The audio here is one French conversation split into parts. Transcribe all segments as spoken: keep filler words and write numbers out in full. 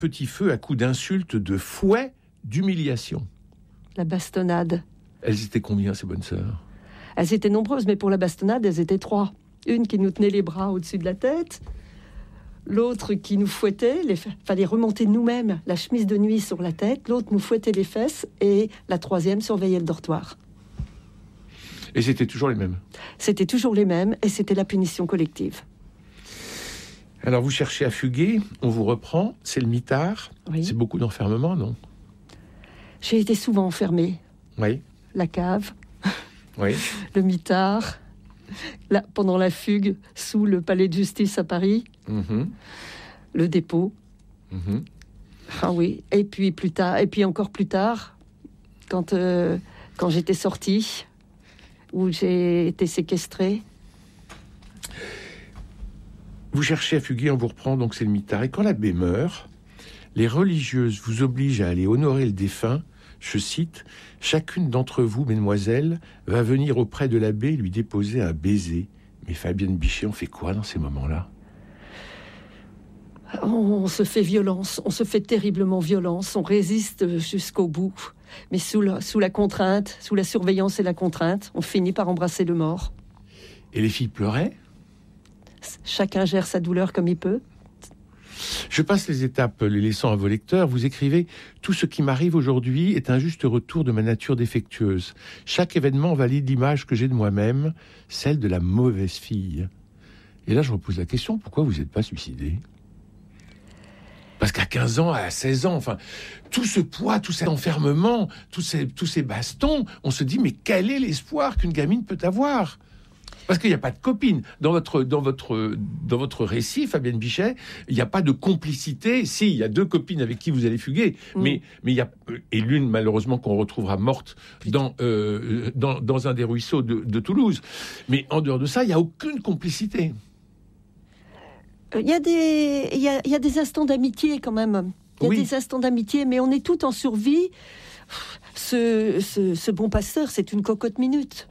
petit feu à coups d'insultes, de fouet, d'humiliation. La bastonnade. Elles étaient combien, ces bonnes sœurs ? Elles étaient nombreuses, mais pour la bastonnade, elles étaient trois. Une qui nous tenait les bras au-dessus de la tête, l'autre qui nous fouettait, il fallait remonter nous-mêmes la chemise de nuit sur la tête, l'autre nous fouettait les fesses, et la troisième surveillait le dortoir. Et c'était toujours les mêmes ? C'était toujours les mêmes, et c'était la punition collective. Alors, vous cherchez à fuguer, on vous reprend, c'est le mitard. Oui. C'est beaucoup d'enfermement, non ? J'ai été souvent enfermée. Oui. La cave, Oui. le mitard, la, pendant la fugue sous le palais de justice à Paris, Mmh. le dépôt. Mmh. Ah oui, et puis plus tard, et puis encore plus tard, quand, euh, quand j'étais sortie, où j'ai été séquestrée. Vous cherchez à fuguer, on vous reprend, donc c'est le mitard. Et quand l'abbé meurt, les religieuses vous obligent à aller honorer le défunt. Je cite, « Chacune d'entre vous, mesdemoiselles, va venir auprès de l'abbé lui déposer un baiser. » Mais Fabienne Bichet, on fait quoi dans ces moments-là ? On se fait violence, on se fait terriblement violence, on résiste jusqu'au bout. Mais sous la, sous la contrainte, sous la surveillance et la contrainte, on finit par embrasser le mort. Et les filles pleuraient ? Chacun gère sa douleur comme il peut. Je passe les étapes, les laissant à vos lecteurs. Vous écrivez « Tout ce qui m'arrive aujourd'hui est un juste retour de ma nature défectueuse. Chaque événement valide l'image que j'ai de moi-même, celle de la mauvaise fille. » Et là, je repose la question, pourquoi vous n'êtes pas suicidé ? Parce qu'à quinze ans, à seize ans, enfin, tout ce poids, tout cet enfermement, tous ces, tous ces bastons, on se dit, mais quel est l'espoir qu'une gamine peut avoir ? Parce qu'il n'y a pas de copine. Dans votre, dans votre, dans votre récit, Fabienne Bichet, il n'y a pas de complicité. Si, il y a deux copines avec qui vous allez fuguer. Mmh. Mais, mais il y a, et l'une, malheureusement, qu'on retrouvera morte dans, euh, dans, dans un des ruisseaux de, de Toulouse. Mais en dehors de ça, il n'y a aucune complicité. Il y a des, il y a, il y a des instants d'amitié quand même. Il y a oui. des instants d'amitié, mais on est tout en survie. Ce, ce, ce bon pasteur, c'est une cocotte minute.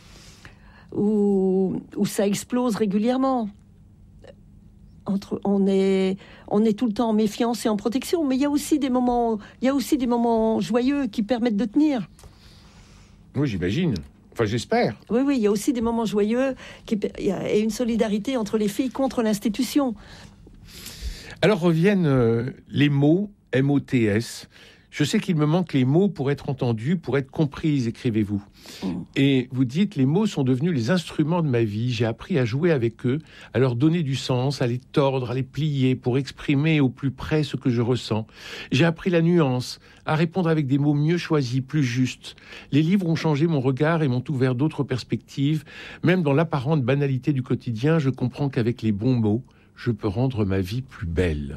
Où, où ça explose régulièrement. Entre, on, est, on est tout le temps en méfiance et en protection, mais il y a aussi des moments, il y a aussi des moments joyeux qui permettent de tenir. Oui, j'imagine. Enfin, j'espère. Oui, oui, il y a aussi des moments joyeux qui, il y a, et une solidarité entre les filles contre l'institution. Alors reviennent euh, les mots M O T S. Je sais qu'il me manque les mots pour être entendus, pour être compris, écrivez-vous. Mmh. Et vous dites, les mots sont devenus les instruments de ma vie. J'ai appris à jouer avec eux, à leur donner du sens, à les tordre, à les plier, pour exprimer au plus près ce que je ressens. J'ai appris la nuance, à répondre avec des mots mieux choisis, plus justes. Les livres ont changé mon regard et m'ont ouvert d'autres perspectives. Même dans l'apparente banalité du quotidien, je comprends qu'avec les bons mots, je peux rendre ma vie plus belle.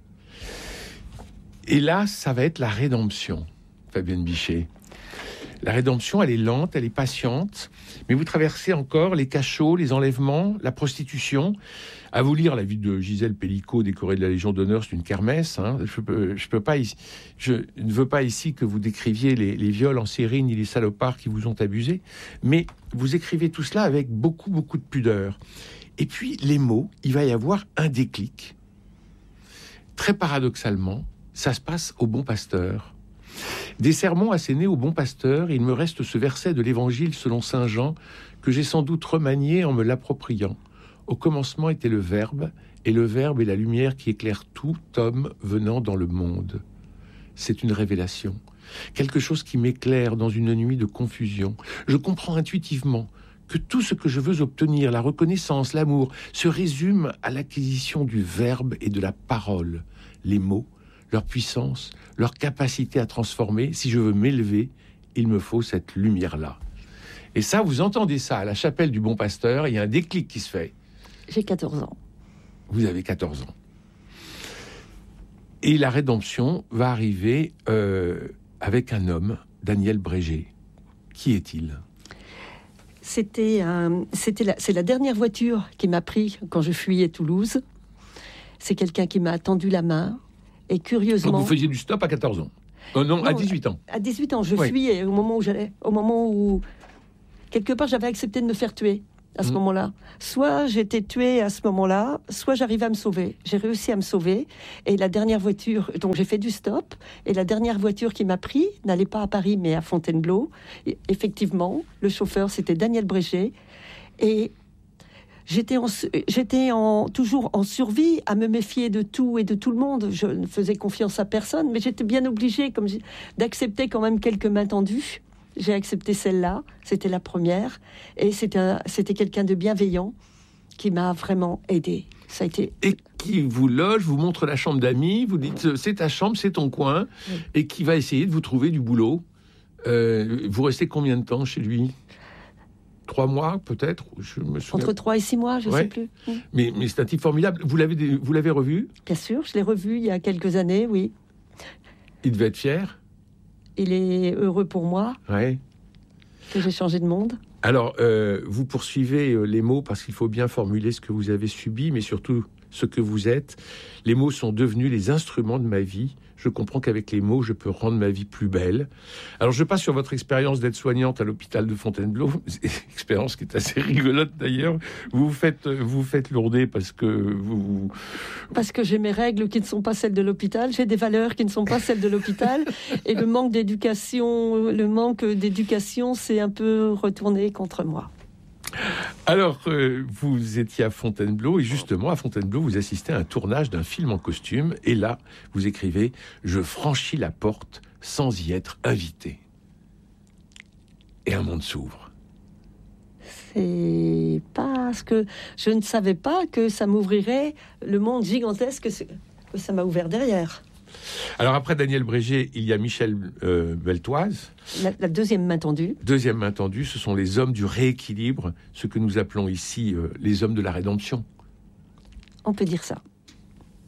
Et là, ça va être la rédemption, Fabienne Bichet. La rédemption, elle est lente, elle est patiente, mais vous traversez encore les cachots, les enlèvements, la prostitution. À vous lire la vie de Gisèle Pellicot, décorée de la Légion d'honneur, c'est une kermesse. Hein. Je peux, je peux pas ici, je ne veux pas ici que vous décriviez les, les viols en série ni les salopards qui vous ont abusé, mais vous écrivez tout cela avec beaucoup, beaucoup de pudeur. Et puis, les mots, il va y avoir un déclic. Très paradoxalement, ça se passe au Bon Pasteur. Des sermons assénés au Bon Pasteur, il me reste ce verset de l'Évangile selon saint Jean que j'ai sans doute remanié en me l'appropriant. Au commencement était le Verbe, et le Verbe est la lumière qui éclaire tout homme venant dans le monde. C'est une révélation, quelque chose qui m'éclaire dans une nuit de confusion. Je comprends intuitivement que tout ce que je veux obtenir, la reconnaissance, l'amour, se résume à l'acquisition du Verbe et de la parole, les mots, leur puissance, leur capacité à transformer. Si je veux m'élever, il me faut cette lumière-là. Et ça, vous entendez ça à la chapelle du Bon Pasteur, il y a un déclic qui se fait. J'ai quatorze ans. Vous avez quatorze ans. Et la rédemption va arriver euh, avec un homme, Daniel Brégé. Qui est-il ? C'était, un, c'était la, c'est la dernière voiture qui m'a pris quand je fuyais Toulouse. C'est quelqu'un qui m'a tendu la main. Et curieusement... Donc vous faisiez du stop à quatorze ans ? euh, non, non, à dix-huit ans. À dix-huit ans, je oui. fuyais au moment où j'allais, au moment où quelque part j'avais accepté de me faire tuer. à ce mmh. moment-là. Soit j'étais tuée à ce moment-là, soit j'arrivais à me sauver. J'ai réussi à me sauver. Et la dernière voiture, donc j'ai fait du stop, et la dernière voiture qui m'a pris n'allait pas à Paris, mais à Fontainebleau. Et effectivement, le chauffeur, c'était Daniel Bréger. Et j'étais, en, j'étais en, toujours en survie, à me méfier de tout et de tout le monde. Je ne faisais confiance à personne, mais j'étais bien obligée comme je, d'accepter quand même quelques mains tendues. J'ai accepté celle-là, c'était la première, et c'était, un, c'était quelqu'un de bienveillant qui m'a vraiment aidée. Ça a été... Et qui vous loge, vous montre la chambre d'amis, vous dites c'est ta chambre, c'est ton coin, oui. Et qui va essayer de vous trouver du boulot. Euh, vous restez combien de temps chez lui ? Trois mois, peut-être je me souviens... Entre trois et six mois, je ne ouais. sais plus. Oui. Mais, mais c'est un type formidable. Vous l'avez, vous l'avez revu ? Bien sûr, je l'ai revu il y a quelques années, oui. Il devait être fier ? Il est heureux pour moi ouais. que j'ai changé de monde. Alors, euh, vous poursuivez les mots parce qu'il faut bien formuler ce que vous avez subi, mais surtout ce que vous êtes. Les mots sont devenus les instruments de ma vie. Je comprends qu'avec les mots, je peux rendre ma vie plus belle. Alors, je passe sur votre expérience d'aide-soignante à l'hôpital de Fontainebleau. C'est une expérience qui est assez rigolote, d'ailleurs. Vous vous faites, vous vous faites lourder parce que vous... Parce que j'ai mes règles qui ne sont pas celles de l'hôpital. J'ai des valeurs qui ne sont pas celles de l'hôpital. Et le manque d'éducation, le manque d'éducation, c'est un peu retourné contre moi. Alors, euh, vous étiez à Fontainebleau, et justement, à Fontainebleau, vous assistez à un tournage d'un film en costume, et là, vous écrivez « Je franchis la porte sans y être invité ». Et un monde s'ouvre. C'est parce que je ne savais pas que ça m'ouvrirait le monde gigantesque que ça m'a ouvert derrière. Alors après Daniel Bréger, il y a Michel euh, Beltoise. La, la deuxième main tendue. Deuxième main tendue, ce sont les hommes du rééquilibre, ce que nous appelons ici euh, les hommes de la rédemption. On peut dire ça.